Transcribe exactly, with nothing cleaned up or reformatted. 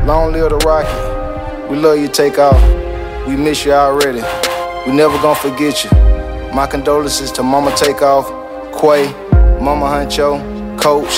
Long live the Rocky. We love you, Takeoff. We miss you already. We never gonna forget you. My condolences to Mama Takeoff, Quay, Mama Huncho, Coach,